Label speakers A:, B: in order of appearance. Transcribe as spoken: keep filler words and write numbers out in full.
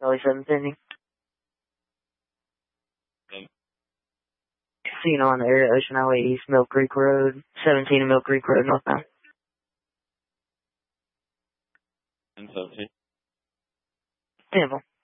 A: Charlie seven pending.
B: Okay.
A: Casino on the area, Ocean Highway East, Mill Creek Road, seventeen and Mill Creek Road, northbound.
B: ten seventeen.
A: Temple.